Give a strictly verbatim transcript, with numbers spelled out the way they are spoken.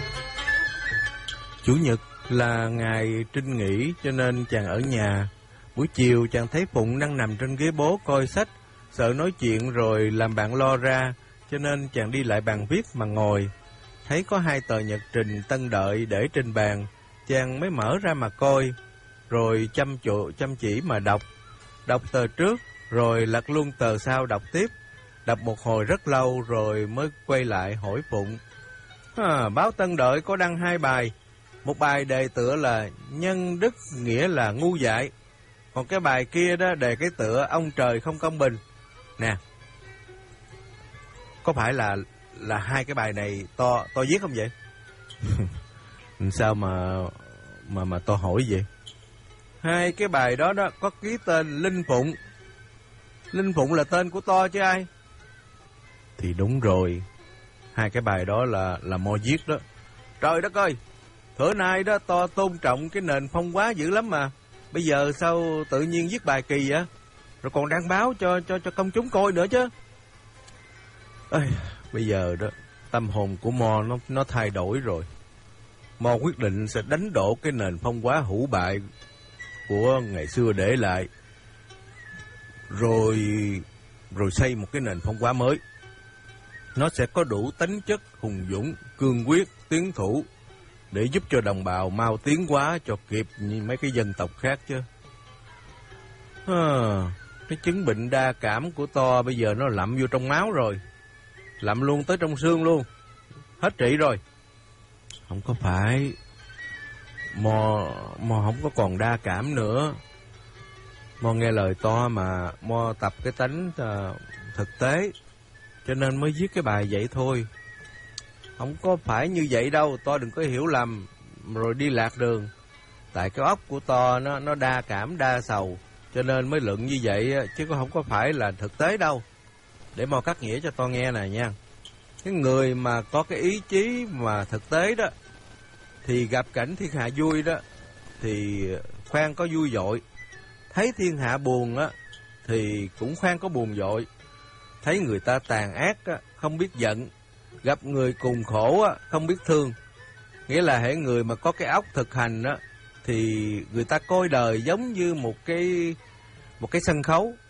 Chủ nhật là ngày Trinh nghỉ cho nên chàng ở nhà. Buổi chiều chàng thấy Phụng đang nằm trên ghế bố coi sách, sợ nói chuyện rồi làm bạn lo ra, cho nên chàng đi lại bàn viết mà ngồi. Thấy có hai tờ nhật trình Tân Đợi để trên bàn, chàng mới mở ra mà coi, rồi chăm chỗ chăm chỉ mà đọc. Đọc tờ trước, rồi lật luôn tờ sau đọc tiếp. Đọc một hồi rất lâu rồi mới quay lại hỏi Phụng. À, báo Tân Đợi có đăng hai bài. Một bài đề tựa là nhân đức nghĩa là ngu dại. Còn cái bài kia đó đề cái tựa ông trời không công bình. Nè, có phải là là hai cái bài này to to viết không vậy? Sao mà mà mà to hỏi vậy? Hai cái bài đó đó có ký tên Linh Phụng. Linh Phụng là tên của to chứ ai? Thì đúng rồi. Hai cái bài đó là là Mo viết đó. Trời đất ơi, thở nay đó to tôn trọng cái nền phong hóa dữ lắm mà. Bây giờ sao tự nhiên viết bài kỳ vậy? Rồi còn đăng báo cho cho cho công chúng coi nữa chứ. Ê, bây giờ đó tâm hồn của Mo nó nó thay đổi rồi. Mo quyết định sẽ đánh đổ cái nền phong hóa hủ bại của ngày xưa để lại, rồi rồi xây một cái nền phong hóa mới. Nó sẽ có đủ tính chất hùng dũng, cương quyết, tiến thủ để giúp cho đồng bào mau tiến hóa cho kịp như mấy cái dân tộc khác chứ. À, cái chứng bệnh đa cảm của to bây giờ nó lặm vô trong máu rồi. Lặm luôn tới trong xương luôn. Hết trị rồi. Không có phải. Mo, Mo không có còn đa cảm nữa. Mo nghe lời to mà Mo tập cái tánh uh, thực tế, cho nên mới viết cái bài vậy thôi. Không có phải như vậy đâu, to đừng có hiểu lầm rồi đi lạc đường. Tại cái óc của to nó nó đa cảm đa sầu, cho nên mới luận như vậy, chứ không có phải là thực tế đâu. Để Mo cắt nghĩa cho to nghe nè nha. Cái người mà có cái ý chí mà thực tế đó, thì gặp cảnh thiên hạ vui đó thì khoan có vui dội. Thấy thiên hạ buồn á thì cũng khoan có buồn dội. Thấy người ta tàn ác á, không biết giận. Gặp người cùng khổ á, không biết thương. Nghĩa là hễ người mà có cái óc thực hành á, thì người ta coi đời giống như một cái một cái sân khấu.